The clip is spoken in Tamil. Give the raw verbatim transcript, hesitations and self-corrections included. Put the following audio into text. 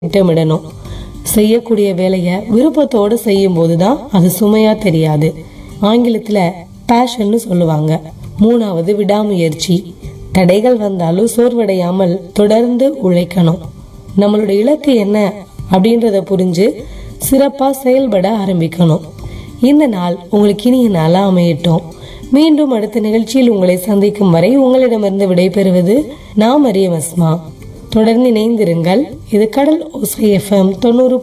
திட்டமிடணும். செய்யக்கூடிய வேலையை விருப்பத்தோட செய்யும் போதுதான் அது சுமையா தெரியாது. ஆங்கிலத்துல பேஷன்னு சொல்லுவாங்க. மூணாவது விடாமுயற்சி. தடைகள் வந்தாலும் சோர்வடையாமல் தொடர்ந்து உழைக்கணும். நம்மளோட இலக்கு என்ன அப்படின்றத புரிஞ்சு சிறப்பா செயல்பட ஆரம்பிக்கணும். இந்த நாள் உங்களுக்கு இனிய நாளா அமையட்டும். மீண்டும் அடுத்த நிகழ்ச்சியில் உங்களை சந்திக்கும் வரை உங்களிடமிருந்து விடைபெறுவது நான் மரியம் அஸ்மா. தொடர்ந்து இணைந்திருங்கள். இது கடல் ஓசை எஃப்எம் தொண்ணூறு